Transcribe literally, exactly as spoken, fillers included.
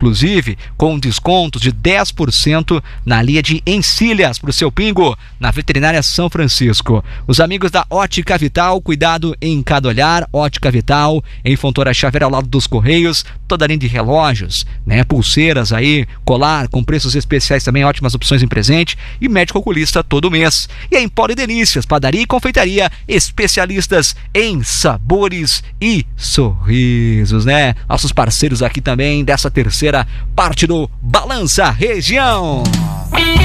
inclusive com descontos de dez por cento na linha de encilhas para o seu pingo, na Veterinária São Francisco. Os amigos da Ótica Vital, cuidado em cada olhar. Ótica Vital, em Fontoura Xavier, ao lado dos Correios, toda a linha de relógios, né, pulseiras aí, colar com preços especiais também, ótimas opções em presente, e médico oculista todo mês. E a Empório Delícias, padaria e confeitaria, especialistas em sabores e sorrisos, né? Nossos parceiros aqui também dessa terceira parte do Balança Região.